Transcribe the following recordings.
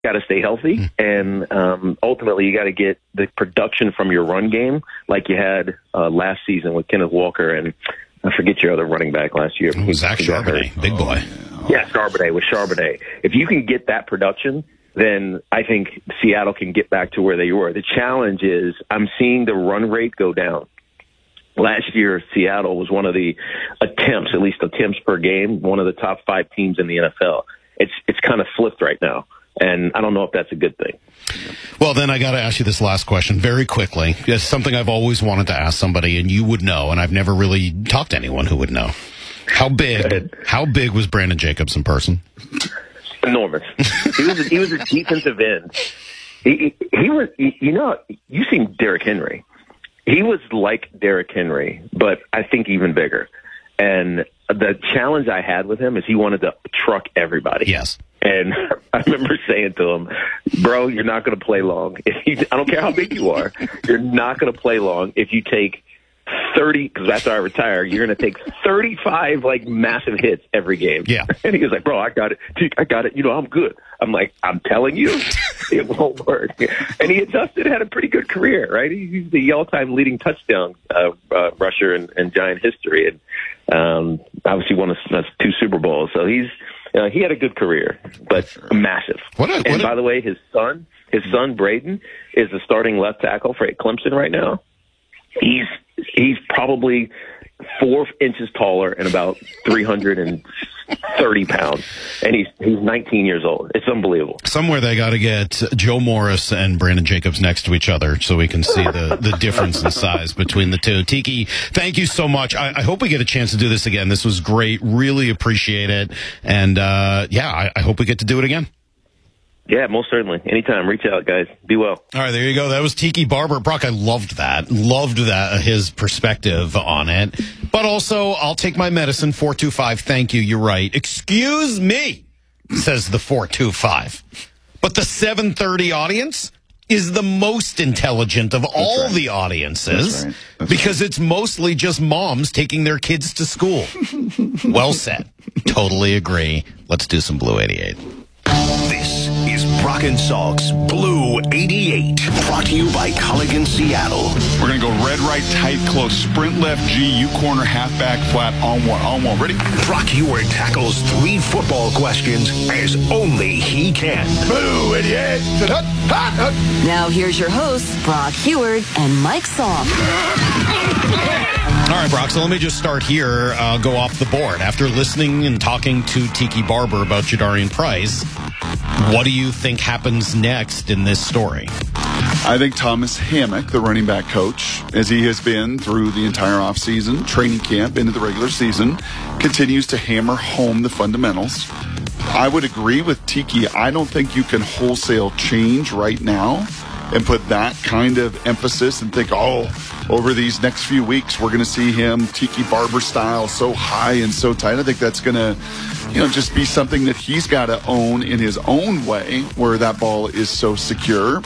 got to stay healthy, and ultimately you got to get the production from your run game like you had last season with Kenneth Walker and I forget your other running back last year. Zach Charbonnet, big boy. Yeah, Charbonnet. If you can get that production, then I think Seattle can get back to where they were. The challenge is I'm seeing the run rate go down. Last year, Seattle was one of the attempts per game, one of the top 5 teams in the NFL. It's kind of flipped right now. And I don't know if that's a good thing. Well, then I got to ask you this last question very quickly. It's something I've always wanted to ask somebody, and you would know, and I've never really talked to anyone who would know. How big was Brandon Jacobs in person? Enormous. He was a defensive end. He was, you seen Derrick Henry. He was like Derrick Henry, but I think even bigger. And the challenge I had with him is he wanted to truck everybody. Yes. And I remember saying to him, bro, you're not going to play long. I don't care how big you are. You're not going to play long if you take 30, because after I retire, you're going to take 35, massive hits every game. Yeah. And he was like, bro, I got it. I'm good. I'm like, I'm telling you, it won't work. And he adjusted, had a pretty good career, right? He's the all-time leading touchdown rusher in Giant history. And obviously won us 2 Super Bowls. So he had a good career, but massive. By the way, his son Braden, is the starting left tackle for Clemson right now. He's probably 4 inches taller and about 330 pounds, and he's 19 years old. It's unbelievable. Somewhere they got to get Joe Morris and Brandon Jacobs next to each other so we can see the difference in size between the two. Tiki, thank you so much. I hope we get a chance to do this again. This was great. Really appreciate it. And, I hope we get to do it again. Yeah, most certainly. Anytime. Reach out, guys. Be well. All right, there you go. That was Tiki Barber. Brock, I loved that, his perspective on it. But also, I'll take my medicine, 425. Thank you. You're right. Excuse me, says the 425. But the 730 audience is the most intelligent of all the audiences because it's mostly just moms taking their kids to school. Well said. Totally agree. Let's do some Blue 88. This is Brock and Salk's Blue 88, brought to you by Culligan Seattle. We're going to go red, right, tight, close, sprint left, G, U corner, halfback, flat, on one. Ready? Brock Huard tackles 3 football questions as only he can. Blue 88. Now here's your hosts, Brock Huard and Mike Salk. All right, Brock, so let me just start here, go off the board. After listening and talking to Tiki Barber about Jadarian Price, what do you think happens next in this story? I think Thomas Hammock, the running back coach, as he has been through the entire offseason, training camp, into the regular season, continues to hammer home the fundamentals. I would agree with Tiki. I don't think you can wholesale change right now and put that kind of emphasis and think, over these next few weeks, we're going to see him Tiki Barber style so high and so tight. I think that's going to, just be something that he's got to own in his own way where that ball is so secure.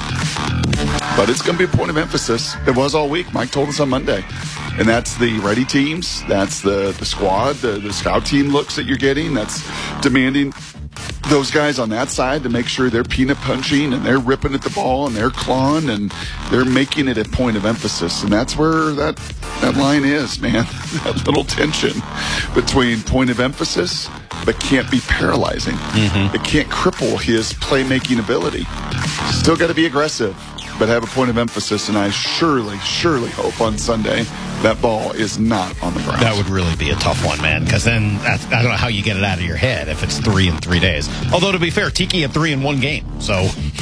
But it's going to be a point of emphasis. It was all week. Mike told us on Monday. And that's the ready teams. That's the squad, the scout team looks that you're getting. That's demanding those guys on that side to make sure they're peanut punching and they're ripping at the ball and they're clawing and they're making it a point of emphasis. And that's where that line is, man. That little tension between point of emphasis but can't be paralyzing. It can't cripple his playmaking ability. Still got to be aggressive, but have a point of emphasis. And I surely hope on Sunday that ball is not on the ground. That would really be a tough one, man, because then I don't know how you get it out of your head if it's 3 in 3 days. Although, to be fair, Tiki had 3 in 1 game. So,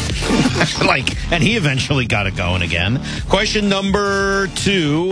and he eventually got it going again. Question number 2.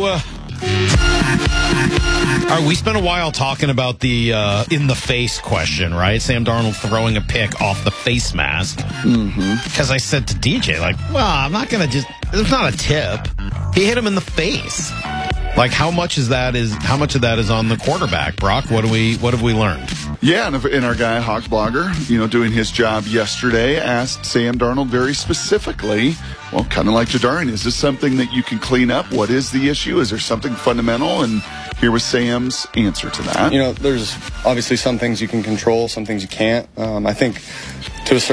All right, we spent a while talking about the in-the-face question, right? Sam Darnold throwing a pick off the face mask. Because I said to DJ, I'm not going to just... It's not a tip. He hit him in the face. How much of that is on the quarterback, Brock? What have we learned? Yeah, and our guy, Hawk Blogger, doing his job yesterday, asked Sam Darnold very specifically, well, kind of like Jadarian, is this something that you can clean up? What is the issue? Is there something fundamental? And here was Sam's answer to that. There's obviously some things you can control, some things you can't. I think to a certain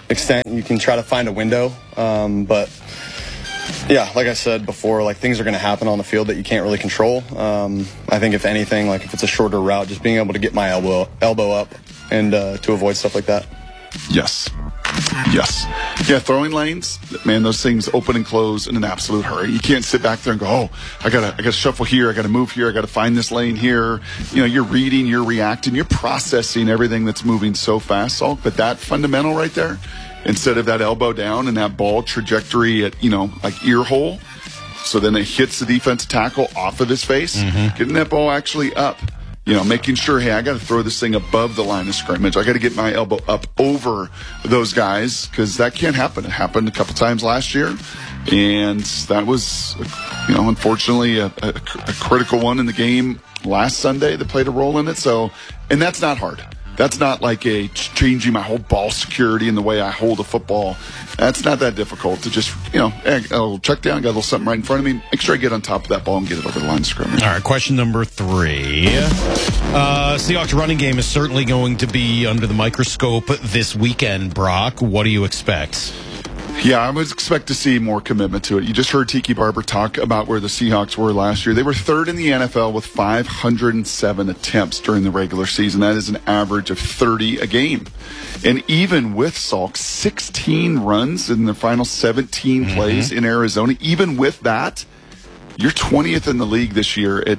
extent you can try to find a window. But yeah, like I said before, like things are going to happen on the field that you can't really control. I think if anything, like if it's a shorter route, just being able to get my elbow up and to avoid stuff like that. Yes. Yeah, throwing lanes, man, those things open and close in an absolute hurry. You can't sit back there and go, oh, I gotta shuffle here, I gotta move here, I gotta find this lane here. You know, you're reading, you're reacting, you're processing everything that's moving so fast, Salk. But that fundamental right there, instead of that elbow down and that ball trajectory at, like ear hole, so then it hits the defensive tackle off of his face, getting that ball actually up. Making sure, hey, I got to throw this thing above the line of scrimmage. I got to get my elbow up over those guys because that can't happen. It happened a couple times last year, and that was, unfortunately a critical one in the game last Sunday that played a role in it. So, and that's not hard. That's not like changing my whole ball security and the way I hold a football. That's not that difficult to just, I'll check down, got a little something right in front of me, make sure I get on top of that ball and get it over the line of scrimmage. All right, question number 3. Seahawks running game is certainly going to be under the microscope this weekend, Brock. What do you expect? Yeah, I would expect to see more commitment to it. You just heard Tiki Barber talk about where the Seahawks were last year. They were 3rd in the NFL with 507 attempts during the regular season. That is an average of 30 a game. And even with Salk, 16 runs in the final 17 plays in Arizona, even with that, you're 20th in the league this year at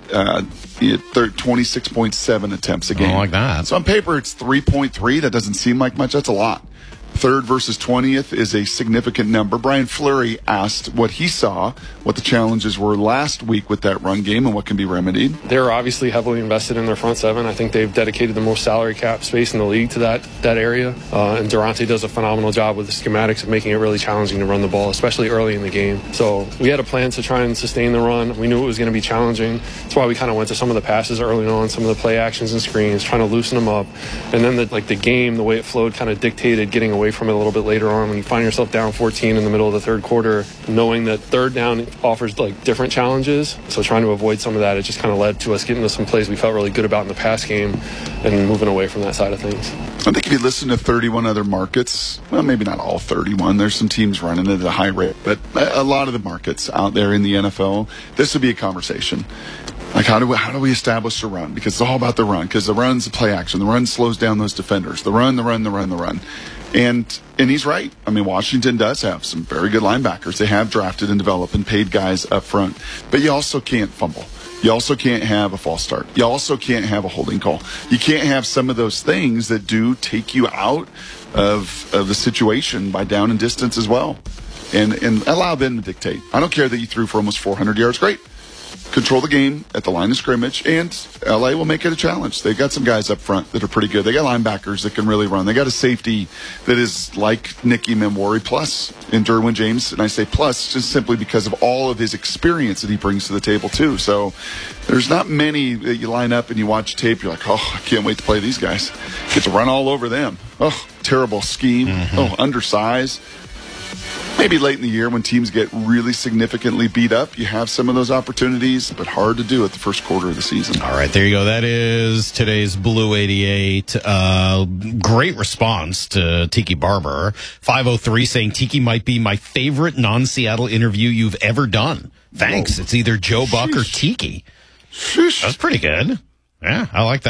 26.7 attempts a game. I like that. So on paper, it's 3.3. That doesn't seem like much. That's a lot. 3rd versus 20th is a significant number. Brian Fleury asked what he saw, what the challenges were last week with that run game and what can be remedied. They're obviously heavily invested in their front seven. I think they've dedicated the most salary cap space in the league to that area. And Durante does a phenomenal job with the schematics of making it really challenging to run the ball, especially early in the game. So we had a plan to try and sustain the run. We knew it was going to be challenging. That's why we kind of went to some of the passes early on, some of the play actions and screens, trying to loosen them up. And then the game, the way it flowed, kind of dictated getting away from it a little bit later on. When you find yourself down 14 in the middle of the third quarter, knowing that third down offers different challenges, so trying to avoid some of that, it just kind of led to us getting to some plays we felt really good about in the pass game and moving away from that side of things. I think if you listen to 31 other markets, well, maybe not all 31, there's some teams running it at a high rate, but a lot of the markets out there in the NFL, this would be a conversation. Like, how do we establish the run? Because it's all about the run, because the run's the play action. The run slows down those defenders. The run. And he's right. I mean, Washington does have some very good linebackers. They have drafted and developed and paid guys up front. But you also can't fumble. You also can't have a false start. You also can't have a holding call. You can't have some of those things that do take you out of the situation by down and distance as well. And allow them to dictate. I don't care that you threw for almost 400 yards. Great. Control the game at the line of scrimmage, and LA will make it a challenge. They've got some guys up front that are pretty good. They got linebackers that can really run. They got a safety that is like Nicky Memwari plus in Derwin James, and I say plus just simply because of all of his experience that he brings to the table too. So there's not many that you line up and you watch tape, you're like, oh, I can't wait to play these guys. Get to run all over them. Oh, terrible scheme. Oh, undersized. Maybe late in the year when teams get really significantly beat up, you have some of those opportunities, but hard to do at the first quarter of the season. All right, there you go. That is today's Blue 88. Great response to Tiki Barber. 503 saying Tiki might be my favorite non-Seattle interview you've ever done. Thanks. Whoa. It's either Joe Buck or Tiki. Sheesh. That's pretty good. Yeah, I like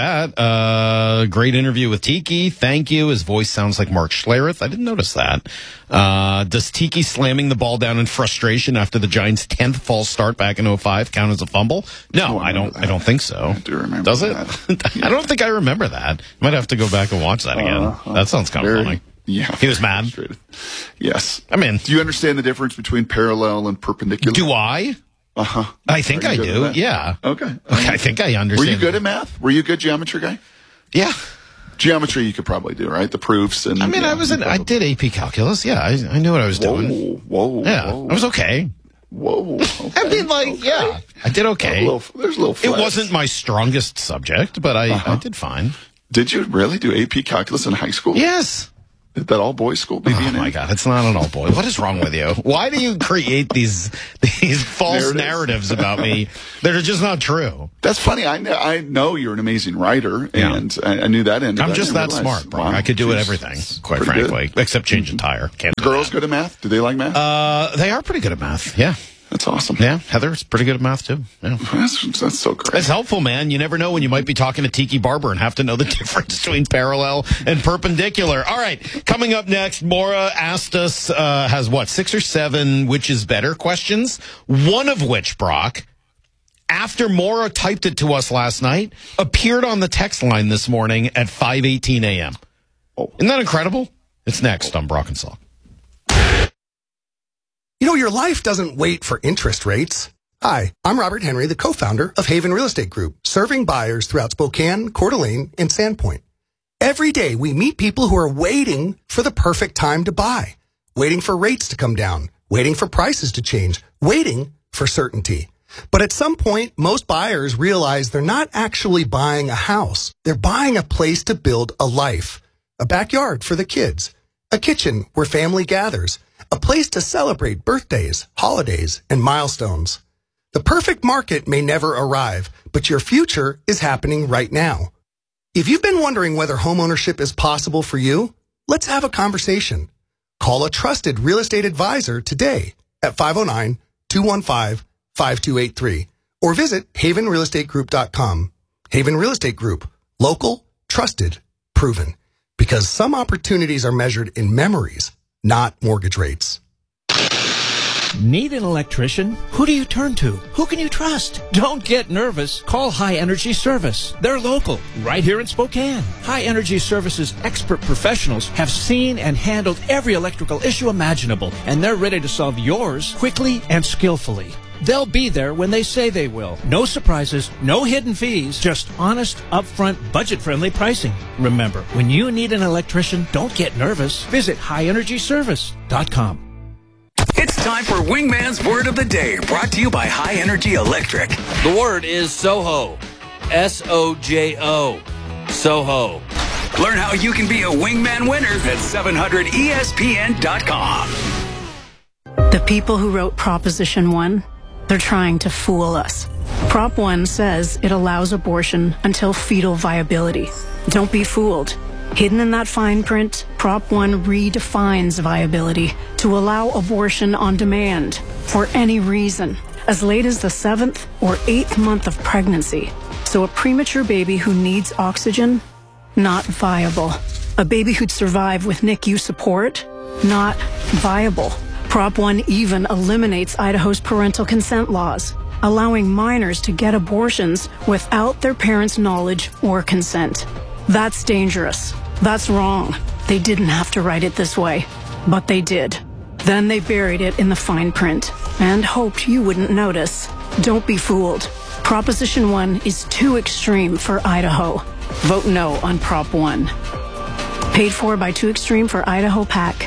that. Great interview with Tiki. Thank you. His voice sounds like Mark Schlereth. I didn't notice that. Does Tiki slamming the ball down in frustration after the Giants' 10th false start back in 2005 count as a fumble? No, I don't think so. I do remember Does it? that. I don't think I remember that. Might have to go back and watch that again. That sounds kind of funny. Yeah. He was mad? Yes. I mean, do you understand the difference between parallel and perpendicular? Do I? Uh-huh. I think I do. Yeah. Okay. I think I understand. Were you good at math? Were you a good geometry guy? Yeah. Geometry you could probably do, right? The proofs and. I mean, I did AP calculus. Yeah, I knew what I was doing. Whoa. Yeah, I was okay. Whoa. Okay. I mean, yeah, I did okay. There's a little flex. It wasn't my strongest subject, but I did fine. Did you really do AP calculus in high school? Yes. That all-boys school, BB&A. Oh, my God. It's not an all-boy. What is wrong with you? Why do you create these false narratives about me that are just not true? That's funny. I know you're an amazing writer, and I knew that end of I'm just that smart, bro. Wow, I could do everything, quite frankly, except change a tire. Can't do Girls good at math? Do they like math? They are pretty good at math, yeah. That's awesome. Yeah, Heather's pretty good at math, too. Yeah. That's so great. It's helpful, man. You never know when you might be talking to Tiki Barber and have to know the difference between parallel and perpendicular. All right, coming up next, Maura asked us, has 6 or 7 which is better questions, one of which, Brock, after Maura typed it to us last night, appeared on the text line this morning at 5:18 a.m. Oh. Isn't that incredible? It's next on Brock and Salk. You know, your life doesn't wait for interest rates. Hi, I'm Robert Henry, the co-founder of Haven Real Estate Group, serving buyers throughout Spokane, Coeur d'Alene, and Sandpoint. Every day, we meet people who are waiting for the perfect time to buy, waiting for rates to come down, waiting for prices to change, waiting for certainty. But at some point, most buyers realize they're not actually buying a house. They're buying a place to build a life, a backyard for the kids, a kitchen where family gathers, a place to celebrate birthdays, holidays, and milestones. The perfect market may never arrive, but your future is happening right now. If you've been wondering whether homeownership is possible for you, let's have a conversation. Call a trusted real estate advisor today at 509-215-5283 or visit havenrealestategroup.com. Haven Real Estate Group. Local, trusted, proven. Because some opportunities are measured in memories, not mortgage rates. Need an electrician? Who do you turn to? Who can you trust? Don't get nervous. Call High Energy Service. They're local, right here in Spokane. High Energy Service's expert professionals have seen and handled every electrical issue imaginable, and they're ready to solve yours quickly and skillfully. They'll be there when they say they will. No surprises, no hidden fees, just honest, upfront, budget-friendly pricing. Remember, when you need an electrician, don't get nervous. Visit highenergyservice.com. It's time for Wingman's Word of the Day, brought to you by High Energy Electric. The word is Soho. S-O-J-O. Soho. Learn how you can be a Wingman winner at 700ESPN.com. The people who wrote Proposition 1, they're trying to fool us. Prop 1 says it allows abortion until fetal viability. Don't be fooled. Hidden in that fine print, Prop 1 redefines viability to allow abortion on demand for any reason, as late as the 7th or 8th month of pregnancy. So a premature baby who needs oxygen, not viable. A baby who'd survive with NICU support, not viable. Prop 1 even eliminates Idaho's parental consent laws, allowing minors to get abortions without their parents' knowledge or consent. That's dangerous. That's wrong. They didn't have to write it this way, but they did. Then they buried it in the fine print and hoped you wouldn't notice. Don't be fooled. Proposition 1 is too extreme for Idaho. Vote no on Prop 1. Paid for by Too Extreme for Idaho PAC.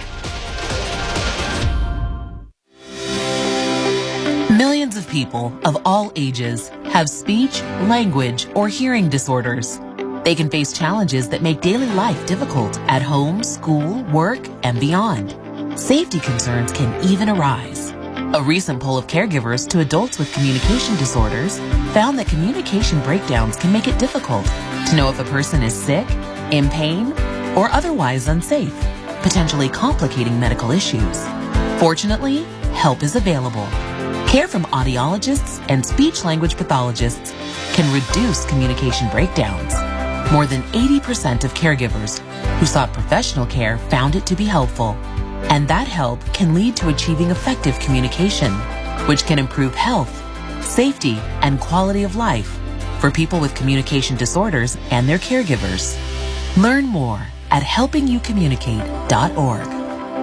Millions of people of all ages have speech, language, or hearing disorders. They can face challenges that make daily life difficult at home, school, work, and beyond. Safety concerns can even arise. A recent poll of caregivers to adults with communication disorders found that communication breakdowns can make it difficult to know if a person is sick, in pain, or otherwise unsafe, potentially complicating medical issues. Fortunately, help is available. Care from audiologists and speech-language pathologists can reduce communication breakdowns. More than 80% of caregivers who sought professional care found it to be helpful. And that help can lead to achieving effective communication, which can improve health, safety, and quality of life for people with communication disorders and their caregivers. Learn more at helpingyoucommunicate.org.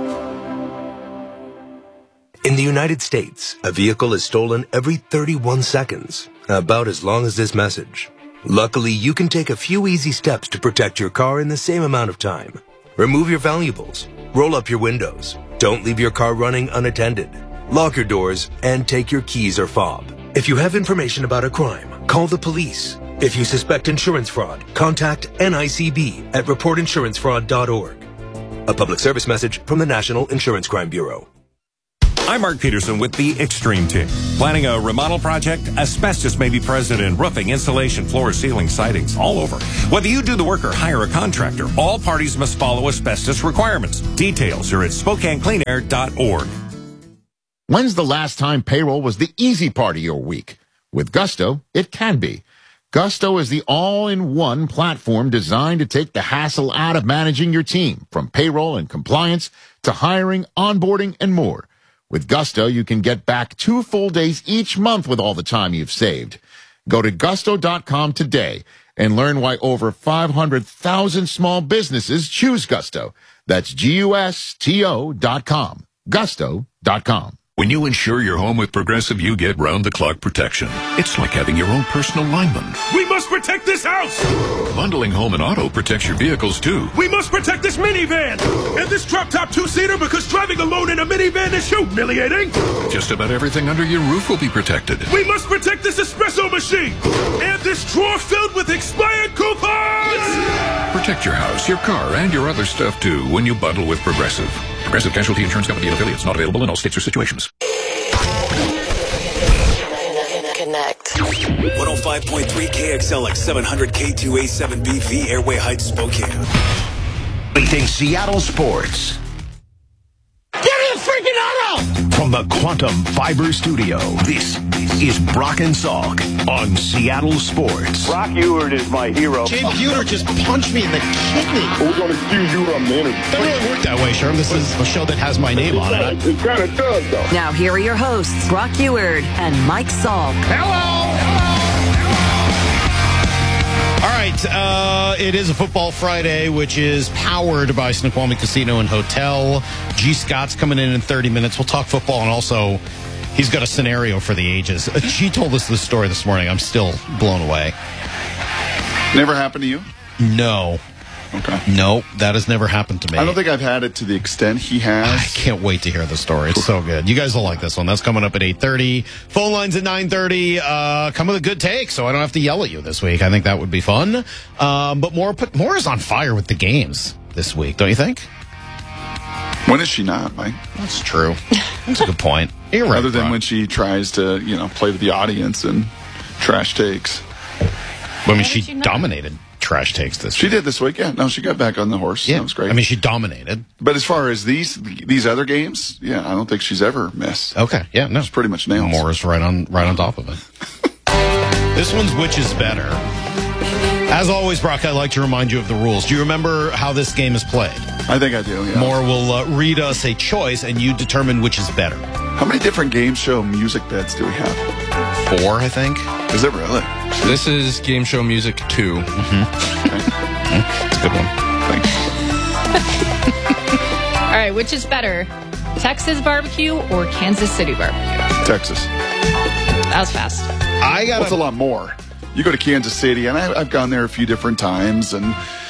In the United States, a vehicle is stolen every 31 seconds, about as long as this message. Luckily, you can take a few easy steps to protect your car in the same amount of time. Remove your valuables, roll up your windows, don't leave your car running unattended, lock your doors, and take your keys or fob. If you have information about a crime, call the police. If you suspect insurance fraud, contact NICB at reportinsurancefraud.org. A public service message from the National Insurance Crime Bureau. I'm Mark Peterson with the Extreme Team. Planning a remodel project? Asbestos may be present in roofing, insulation, floors, ceilings, sidings, all over. Whether you do the work or hire a contractor, all parties must follow asbestos requirements. Details are at SpokaneCleanAir.org. When's the last time payroll was the easy part of your week? With Gusto, it can be. Gusto is the all-in-one platform designed to take the hassle out of managing your team, from payroll and compliance to hiring, onboarding, and more. With Gusto, you can get back 2 full days each month with all the time you've saved. Go to gusto.com today and learn why over 500,000 small businesses choose Gusto. That's GUSTO.com. Gusto.com. When you insure your home with Progressive, you get round-the-clock protection. It's like having your own personal lineman. We must protect this house! Bundling home and auto protects your vehicles, too. We must protect this minivan! And this drop-top two-seater, because driving alone in a minivan is humiliating! Just about everything under your roof will be protected. We must protect this espresso machine! And this drawer filled with expired coupons! Protect your house, your car, and your other stuff, too, when you bundle with Progressive. Progressive Casualty Insurance Company and affiliates. Not available in all states or situations. Connect. 105.3 KXLX 700 K2A7BV Airway Heights, Spokane. Everything Seattle sports. Get in the freaking auto! From the Quantum Fiber Studio, this is Brock and Salk on Seattle Sports. Brock Eward is my hero. Jay Buhner just punched me in the kidney. We're going to excuse you on the interview. Doesn't really work that way, Sherm. This is a show that has my name on it. It kind of does, though. Now here are your hosts, Brock Eward and Mike Salk. All right, it is a Football Friday, which is powered by Snoqualmie Casino and Hotel. G. Scott's coming in 30 minutes. We'll talk football, and also he's got a scenario for the ages. She told us this story this morning. I'm still blown away. Never happened to you? No. Okay. No, that has never happened to me. I don't think I've had it to the extent he has. I can't wait to hear the story. It's so good. You guys will like this one. That's coming up at 8:30. Phone lines at 9:30. Come with a good take, so I don't have to yell at you this week. I think that would be fun. But more is on fire with the games this week, don't you think? When is she not, Mike? That's true. That's a good point. You're right, Other than Brock. when she tries to, play with the audience and trash takes. I mean, she dominated trash takes this week. She did this week, yeah. No, she got back on the horse. Yeah. That was great. I mean, she dominated. But as far as these other games, yeah, I don't think she's ever missed. Okay, yeah, no. It's pretty much nails. Moore's right on top of it. This one's which is better. As always, Brock, I'd like to remind you of the rules. Do you remember how this game is played? I think I do, yeah. Moore will read us a choice, and you determine which is better. How many different game show music beds do we have? 4, I think. Is it really? This is Game Show Music 2. Mm-hmm. It's a good one. Thanks. All right, which is better, Texas barbecue or Kansas City barbecue? Texas. That was fast. That's a lot more. You go to Kansas City, and I've gone there a few different times, and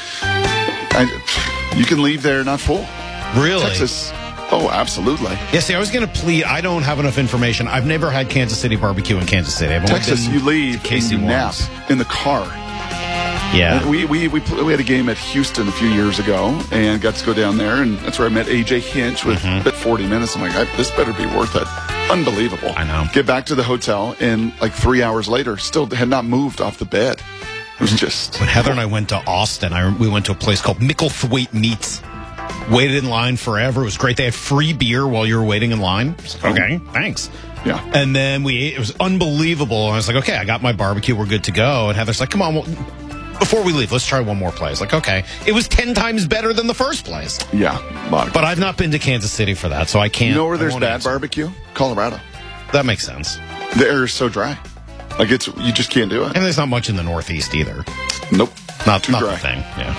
you can leave there not full. Really? Texas. Oh, absolutely. Yeah, see, I was going to plead. I don't have enough information. I've never had Kansas City barbecue in Kansas City. Texas, you leave and you nap in the car. Yeah. And we had a game at Houston a few years ago and got to go down there, and that's where I met A.J. Hinch with 40 minutes. I'm like, this better be worth it. Unbelievable. I know. Get back to the hotel, and like 3 hours later, still had not moved off the bed. It was just... When Heather and I went to Austin, we went to a place called Micklethwaite Meats. Waited in line forever. It was great. They had free beer while you were waiting in line. Okay, thanks. Yeah. And then we ate. It was unbelievable. And I was like, okay, I got my barbecue. We're good to go. And Heather's like, come on, before we leave, let's try one more place. Like, okay. It was 10 times better than the first place. Yeah. But I've not been to Kansas City for that, so I can't. You know where there's bad barbecue? Colorado. That makes sense. The air is so dry. Like, you just can't do it. And there's not much in the Northeast either. Nope. Not dry. The thing. Yeah.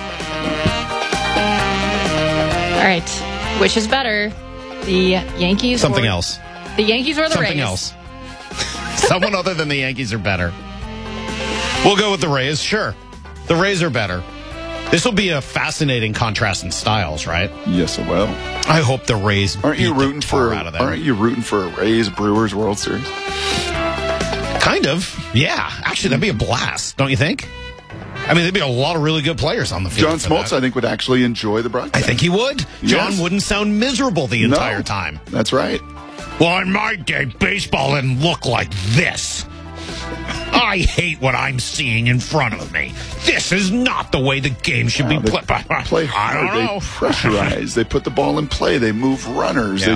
All right, which is better, the Yankees Something else. The Yankees or the Something Rays? else. Someone other than the Yankees are better. We'll go with the Rays, sure. The Rays are better. This will be a fascinating contrast in styles, right? Yes, it will. I hope the Rays Aren't you rooting for out of them. Aren't you rooting for a Rays Brewers World Series? Kind of. Yeah. Actually, that'd be a blast, don't you think? I mean, there'd be a lot of really good players on the field. John Smoltz, I think, would actually enjoy the broadcast. I think he would. John Yes. wouldn't sound miserable the entire No, time. That's right. Well, in my day, baseball didn't look like this. I hate what I'm seeing in front of me. This is not the way the game should be played. Play hard. I don't know. They pressurize. They put the ball in play. They move runners. Yeah. They